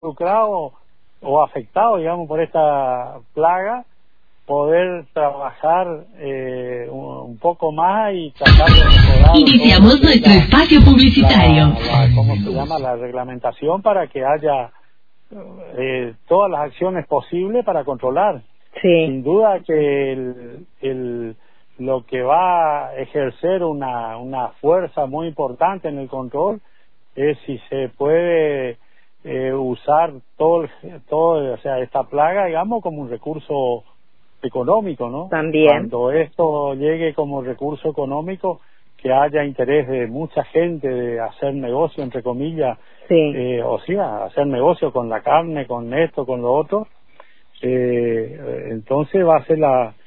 involucrado o afectado, digamos, por esta plaga, poder trabajar un poco más y tratar de mejorar. Iniciamos nuestro espacio publicitario. ¿Cómo se llama? La reglamentación para que haya todas las acciones posibles para controlar. Sí. Sin duda que lo que va a ejercer una fuerza muy importante en el control es si se puede usar todo, o sea, esta plaga, digamos, como un recurso económico, ¿no? También. Cuando esto llegue como recurso económico, que haya interés de mucha gente de hacer negocio, entre comillas, sí. O sea, hacer negocio con la carne, con esto, con lo otro, entonces va a ser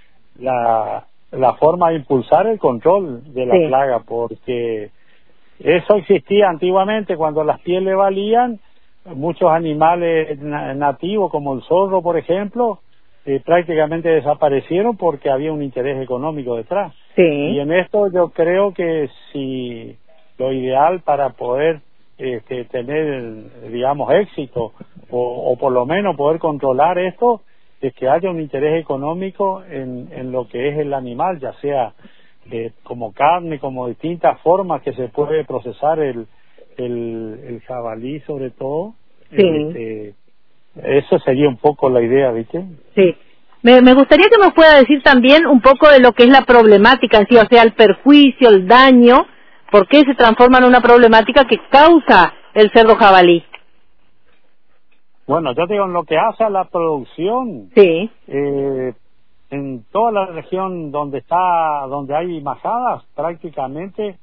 la forma de impulsar el control de la plaga, porque eso existía antiguamente cuando las pieles valían. Muchos animales nativos como el zorro, por ejemplo, prácticamente desaparecieron porque había un interés económico detrás. Sí. Y en esto yo creo que si lo ideal para poder tener, digamos, éxito o por lo menos poder controlar esto, es que haya un interés económico en lo que es el animal, ya sea como carne, como distintas formas que se puede procesar el jabalí, sobre todo. Sí. Eso sería un poco la idea, ¿viste? Sí. Me gustaría que nos pueda decir también un poco de lo que es la problemática en sí, o sea, el perjuicio, el daño, por qué se transforma en una problemática que causa el cerdo jabalí. Bueno, yo digo, en lo que hace a la producción, sí, en toda la región donde hay majadas, prácticamente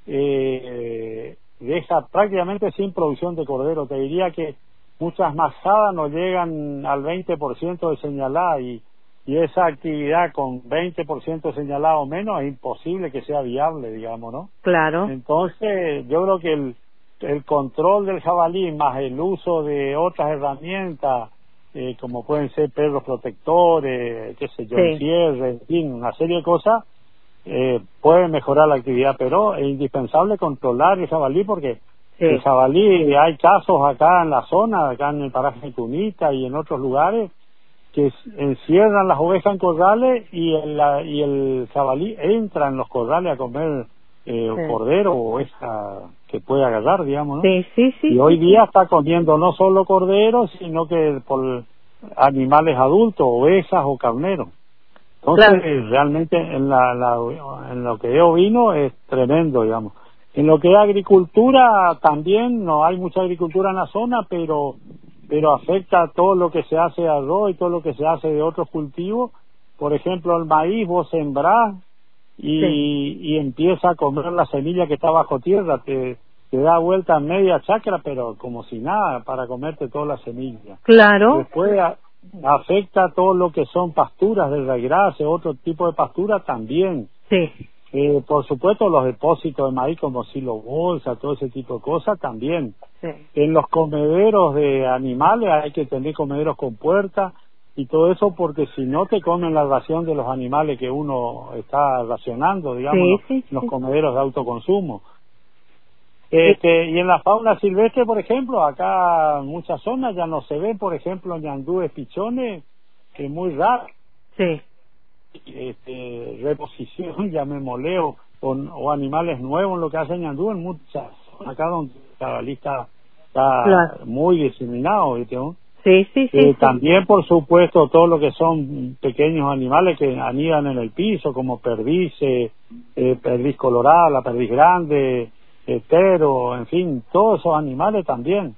deja prácticamente sin producción de cordero. Te diría que muchas majadas no llegan al 20% de señalada, y esa actividad con 20% señalado o menos es imposible que sea viable, digamos, ¿no? Claro. Entonces, yo creo que el control del jabalí más el uso de otras herramientas, como pueden ser perros protectores, qué sé yo, cierre, en fin, una serie de cosas, pueden mejorar la actividad, pero es indispensable controlar el jabalí porque el jabalí, hay casos acá en la zona, acá en el paraje de Cunita y en otros lugares, que encierran las ovejas en corrales y el jabalí entra en los corrales a comer cordero o oveja que puede agarrar, digamos, ¿no? Sí. Y hoy día está comiendo no solo cordero, sino que por animales adultos, ovejas o carneros. Entonces, realmente en lo que es ovino es tremendo, digamos. En lo que es agricultura también no hay mucha agricultura en la zona, pero afecta a todo lo que se hace de arroz y todo lo que se hace de otros cultivos. Por ejemplo, el maíz vos sembrás y empieza a comer la semilla que está bajo tierra, te da vuelta a media chacra, pero como si nada, para comerte toda la semilla. Claro. Después afecta a todo lo que son pasturas de regrase, otro tipo de pastura también. Sí. Por supuesto, los depósitos de maíz como silo bolsa, todo ese tipo de cosas también. Sí. En los comederos de animales hay que tener comederos con puerta y todo eso, porque si no te comen la ración de los animales que uno está racionando, digamos, los comederos de autoconsumo. Y en la fauna silvestre, por ejemplo, acá en muchas zonas ya no se ven, por ejemplo, ñandúes, pichones, que es muy raro. Sí. Reposición, llamémosle, o animales nuevos, lo que hacen ñandú en muchas zonas acá donde el jabalí está muy diseminado, ¿viste? Sí. También, por supuesto, todo lo que son pequeños animales que anidan en el piso, como perdices, perdiz colorada, la perdiz grande, hetero, en fin, todos esos animales también.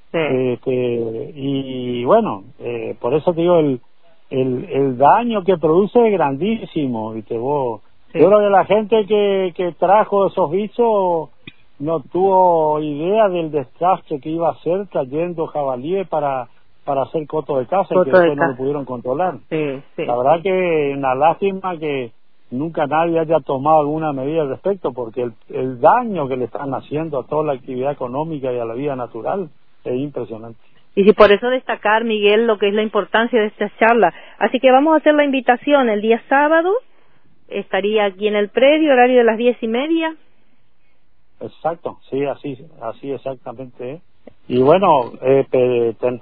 Y bueno, por eso te digo, el daño que produce es grandísimo, ¿viste vos? Yo creo que la gente que trajo esos bichos no tuvo idea del desastre que iba a hacer trayendo jabalíes para hacer coto de caza, y que después no lo pudieron controlar. La verdad que una lástima que nunca nadie haya tomado alguna medida al respecto, porque el daño que le están haciendo a toda la actividad económica y a la vida natural es impresionante. Y si por eso destacar, Miguel, lo que es la importancia de esta charla. Así que vamos a hacer la invitación el día sábado. Estaría aquí en el predio, horario de las 10:30. Exacto, sí, así exactamente. Y bueno,